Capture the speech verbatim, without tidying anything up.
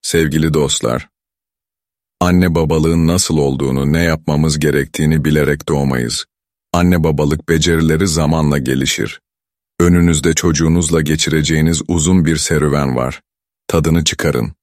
Sevgili dostlar, anne babalığın nasıl olduğunu, ne yapmamız gerektiğini bilerek doğmayız. Anne babalık becerileri zamanla gelişir. Önünüzde çocuğunuzla geçireceğiniz uzun bir serüven var. Tadını çıkarın.